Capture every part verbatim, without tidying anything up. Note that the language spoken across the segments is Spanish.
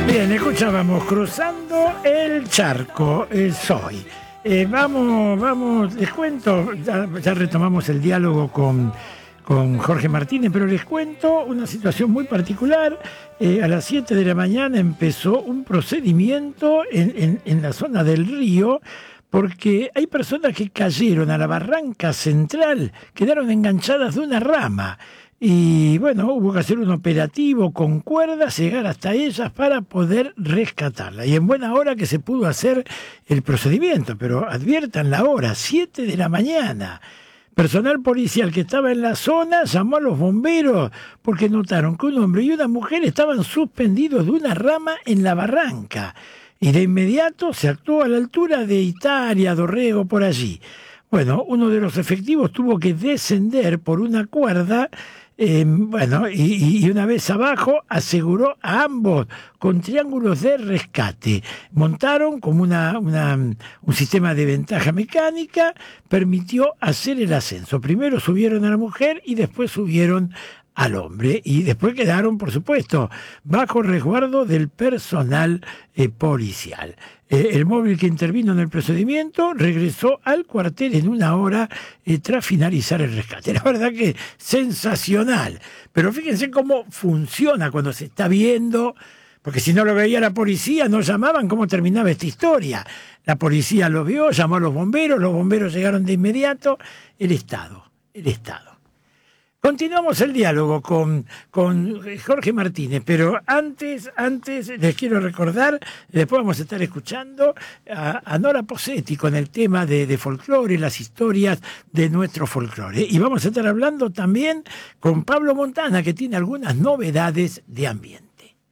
Bien, escuchábamos Cruzando el Charco, eh, soy. Eh, vamos, vamos, les cuento, ya, ya retomamos el diálogo con, con Jorge Martínez, pero les cuento una situación muy particular. Eh, a las siete de la mañana empezó un procedimiento en, en, en la zona del río, porque hay personas que cayeron a la barranca central, quedaron enganchadas de una rama. Y bueno, hubo que hacer un operativo con cuerdas, llegar hasta ellas para poder rescatarla. Y en buena hora que se pudo hacer el procedimiento, pero adviertan la hora, siete de la mañana. Personal policial que estaba en la zona llamó a los bomberos porque notaron que un hombre y una mujer estaban suspendidos de una rama en la barranca. Y de inmediato se actuó a la altura de Italia, Dorrego, por allí. Bueno, uno de los efectivos tuvo que descender por una cuerda. Eh, bueno, y, y una vez abajo aseguró a ambos con triángulos de rescate. Montaron como una, una, un sistema de ventaja mecánica, permitió hacer el ascenso. Primero subieron a la mujer y después subieron al hombre, y después quedaron, por supuesto, bajo resguardo del personal eh, policial. Eh, el móvil que intervino en el procedimiento regresó al cuartel en una hora eh, tras finalizar el rescate. La verdad que sensacional. Pero fíjense cómo funciona cuando se está viendo, porque si no lo veía la policía, no llamaban. ¿Cómo terminaba esta historia? La policía lo vio, llamó a los bomberos, los bomberos llegaron de inmediato. El Estado, el Estado. Continuamos el diálogo con, con Jorge Martínez, pero antes, antes les quiero recordar, después vamos a estar escuchando a, a Nora Posetti con el tema de, de folclore, las historias de nuestro folclore. Y vamos a estar hablando también con Pablo Montana, que tiene algunas novedades de ambiente.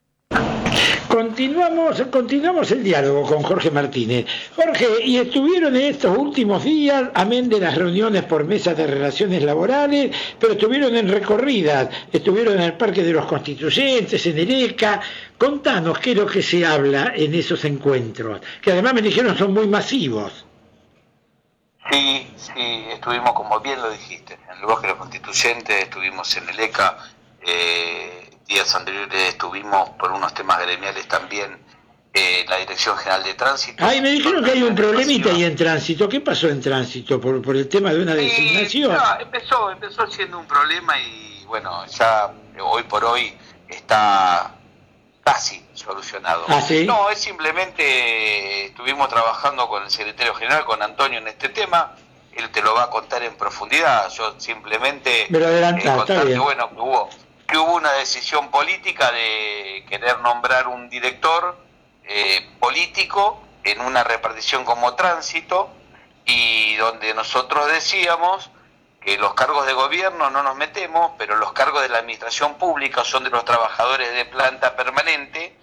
Continuamos, continuamos el diálogo con Jorge Martínez. Jorge, y estuvieron en estos últimos días, amén de las reuniones por mesas de relaciones laborales, pero estuvieron en recorridas, estuvieron en el Parque de los Constituyentes, en el E C A. Contanos qué es lo que se habla en esos encuentros, que además me dijeron son muy masivos. Sí, sí, estuvimos, como bien lo dijiste, en el Bosque de los Constituyentes, estuvimos en el E C A, eh, días anteriores estuvimos por unos temas gremiales también eh, la Dirección General de Tránsito. Ay, me dijeron que hay un problemita ahí en tránsito. ¿Qué pasó en tránsito por, por el tema de una sí, designación? No, empezó, empezó siendo un problema y bueno, ya hoy por hoy está casi solucionado. ¿Ah, sí? No, es simplemente, estuvimos trabajando con el Secretario General, con Antonio, en este tema. Él te lo va a contar en profundidad. Yo simplemente me lo adelantá, eh, contarte, bien. bueno, que hubo que hubo una decisión política de querer nombrar un director eh, político en una repartición como tránsito, y donde nosotros decíamos que los cargos de gobierno no nos metemos, pero los cargos de la administración pública son de los trabajadores de planta permanente,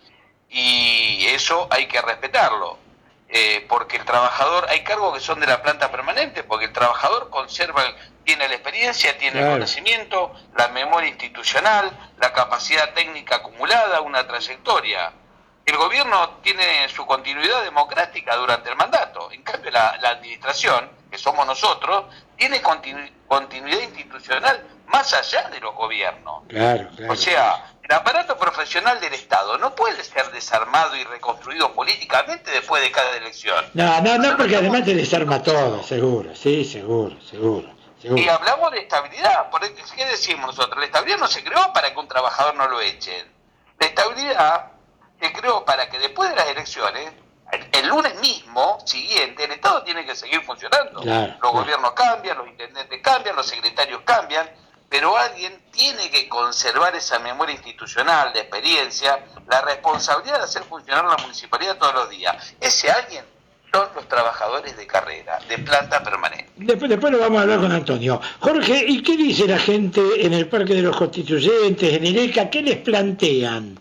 y eso hay que respetarlo. Eh, porque el trabajador, hay cargos que son de la planta permanente, porque el trabajador conserva, el, tiene la experiencia, tiene claro. el conocimiento, la memoria institucional, la capacidad técnica acumulada, una trayectoria. El gobierno tiene su continuidad democrática durante el mandato, en cambio la, la administración, que somos nosotros, tiene continu, continuidad institucional más allá de los gobiernos. Claro, claro. O sea, el aparato profesional del Estado no puede ser desarmado y reconstruido políticamente después de cada elección. No, no, no, porque además te desarma todo, seguro, sí, seguro, seguro, seguro. Y hablamos de estabilidad, ¿qué decimos nosotros? La estabilidad no se creó para que un trabajador no lo echen. La estabilidad se creó para que después de las elecciones, el, el lunes mismo, siguiente, el Estado tiene que seguir funcionando. Claro, los claro. gobiernos cambian, los intendentes cambian, los secretarios cambian, pero alguien tiene que conservar esa memoria institucional, de experiencia, la responsabilidad de hacer funcionar la municipalidad todos los días. Ese alguien son los trabajadores de carrera, de planta permanente. Después, después lo vamos a hablar con Antonio. Jorge, ¿y qué dice la gente en el Parque de los Constituyentes, en el E C A? ¿Qué les plantean?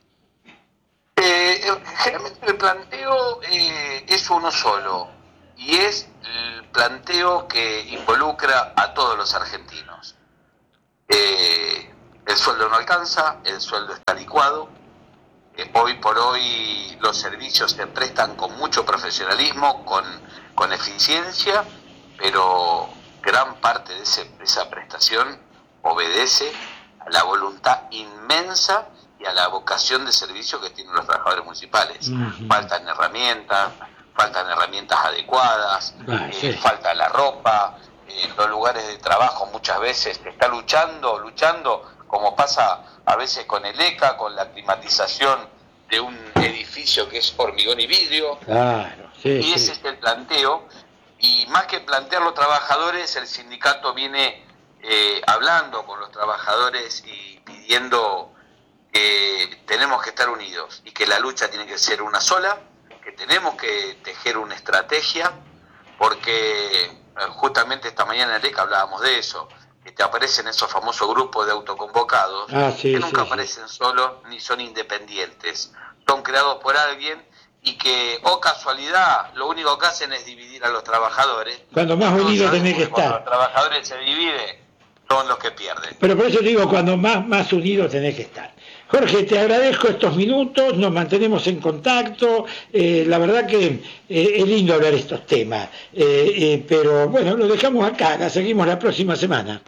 Eh, generalmente el planteo eh, es uno solo, y es el planteo que involucra a todos los argentinos. Eh, el sueldo no alcanza, el sueldo está licuado, eh, hoy por hoy los servicios se prestan con mucho profesionalismo, con, con eficiencia, pero gran parte de, ese, de esa prestación obedece a la voluntad inmensa y a la vocación de servicio que tienen los trabajadores municipales. Uh-huh. Faltan herramientas, faltan herramientas adecuadas, ah, sí. eh, falta la ropa, eh, los lugares de trabajo muchas veces se está luchando, luchando, como pasa a veces con el E C A, con la climatización de un edificio que es hormigón y vidrio, claro, sí, y sí. ese es el planteo, y más que plantear los trabajadores, el sindicato viene eh, hablando con los trabajadores y pidiendo que tenemos que estar unidos y que la lucha tiene que ser una sola, que tenemos que tejer una estrategia, porque justamente esta mañana en el E C A hablábamos de eso, que te aparecen esos famosos grupos de autoconvocados, ah, sí, que nunca sí, aparecen sí. solos ni son independientes, son creados por alguien y que, oh casualidad, lo único que hacen es dividir a los trabajadores. Cuando más unidos tenés que estar. Cuando los trabajadores se dividen, son los que pierden. Pero por eso digo, cuando más, más unidos tenés que estar. Jorge, te agradezco estos minutos, nos mantenemos en contacto, eh, la verdad que eh, es lindo hablar estos temas, eh, eh, pero bueno, lo dejamos acá, la seguimos la próxima semana.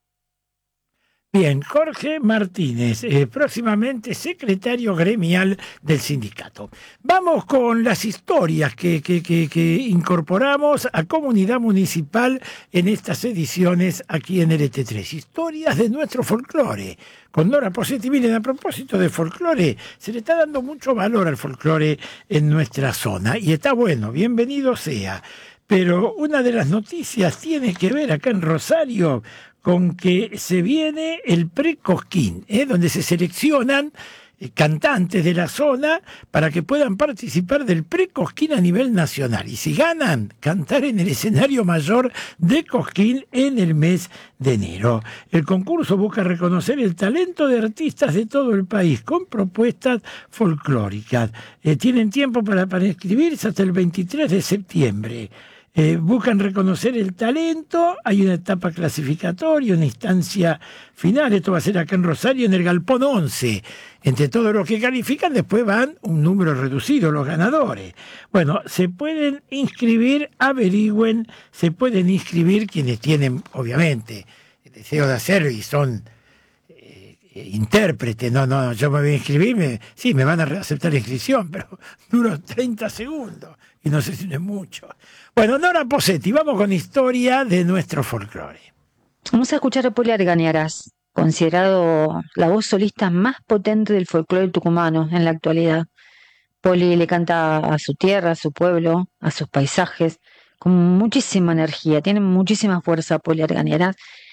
Bien, Jorge Martínez, eh, próximamente secretario gremial del sindicato. Vamos con las historias que, que, que, que incorporamos a Comunidad Municipal en estas ediciones aquí en L T tres. Historias de nuestro folclore. Con Nora Posetti. Miren, a propósito de folclore, se le está dando mucho valor al folclore en nuestra zona y está bueno, bienvenido sea. Pero una de las noticias tiene que ver acá en Rosario con que se viene el Pre-Cosquín, ¿eh? donde se seleccionan eh, cantantes de la zona para que puedan participar del Pre-Cosquín a nivel nacional. Y si ganan, cantar en el escenario mayor de Cosquín en el mes de enero. El concurso busca reconocer el talento de artistas de todo el país con propuestas folclóricas. Eh, tienen tiempo para, para inscribirse hasta el veintitrés de septiembre. Eh, buscan reconocer el talento, hay una etapa clasificatoria, una instancia final, esto va a ser acá en Rosario, en el Galpón once. Entre todos los que califican, después van un número reducido, los ganadores. Bueno, se pueden inscribir, averigüen, se pueden inscribir quienes tienen, obviamente, el deseo de hacerlo y son eh, intérpretes. No, no, yo me voy a inscribir, me, sí, me van a aceptar la inscripción, pero duro treinta segundos. Y no sé si no es mucho. Bueno, Nora Posetti, vamos con historia de nuestro folclore. Vamos a escuchar a Poli Argañarás, considerado la voz solista más potente del folclore tucumano en la actualidad. Poli le canta a su tierra, a su pueblo, a sus paisajes, con muchísima energía, tiene muchísima fuerza Poli Argañarás,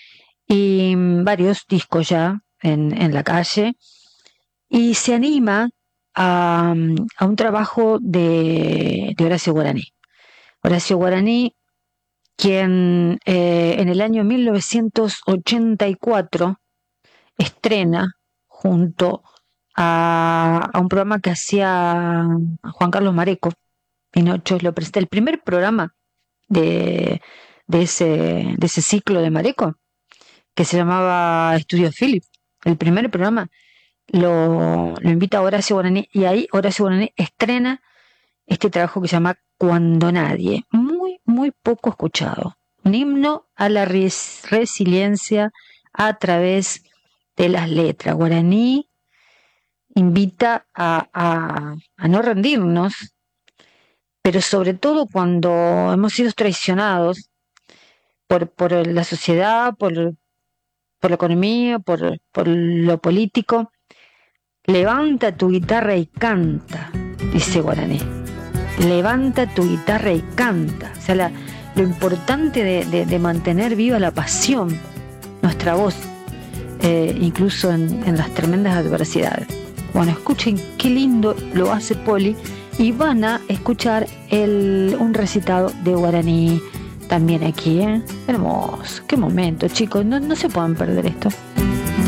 y varios discos ya en, en la calle, y se anima A, a un trabajo de, de Horacio Guaraní. Horacio Guaraní, quien eh, en el año mil novecientos ochenta y cuatro estrena junto a, a un programa que hacía Juan Carlos Mareco, Pinocho lo presenta, el primer programa de, de, ese, de ese ciclo de Mareco, que se llamaba Estudio Philip, el primer programa. Lo, lo invita a Horacio Guaraní y ahí Horacio Guaraní estrena este trabajo que se llama Cuando Nadie, muy muy poco escuchado, un himno a la res, resiliencia a través de las letras. Guaraní invita a, a, a no rendirnos, pero sobre todo cuando hemos sido traicionados por, por la sociedad, por, por la economía, por, por lo político. Levanta tu guitarra y canta, dice Guaraní. Levanta tu guitarra y canta. O sea, la, lo importante de, de, de mantener viva la pasión, nuestra voz, eh, incluso en, en las tremendas adversidades. Bueno, escuchen qué lindo lo hace Poli y van a escuchar el, un recitado de Guaraní también aquí, ¿eh? Hermoso, qué momento, chicos, no, no se pueden perder esto.